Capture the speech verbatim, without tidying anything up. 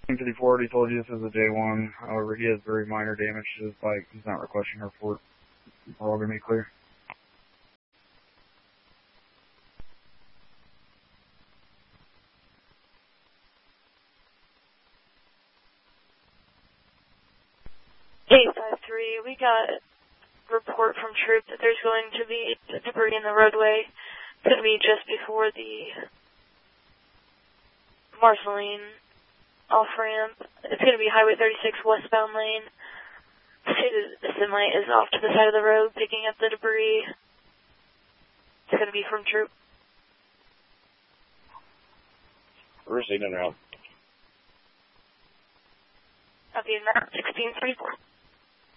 fifty-four already told you this is a J one. However, he has very minor damage to his bike. He's not requesting a report. We're all going to be clear. eight five three, we got a report from Troop that there's going to be debris in the roadway. It's going to be just before the Marceline off-ramp. It's going to be Highway thirty-six westbound lane. The semi is off to the side of the road picking up the debris. It's going to be from Troop. Receiving route. Copy, sixteen three four.